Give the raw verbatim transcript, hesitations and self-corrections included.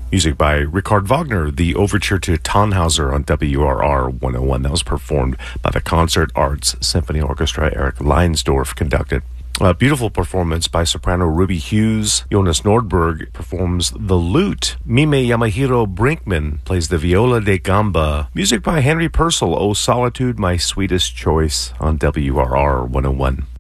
Music by Richard Wagner, the overture to Tannhauser on W R R one oh one. That was performed by the Concert Arts Symphony Orchestra. Eric Leinsdorf conducted. A beautiful performance by soprano Ruby Hughes. Jonas Nordberg performs the lute. Mime Yamahiro Brinkman plays the viola da gamba. Music by Henry Purcell, O Solitude, My Sweetest Choice on W R R one oh one.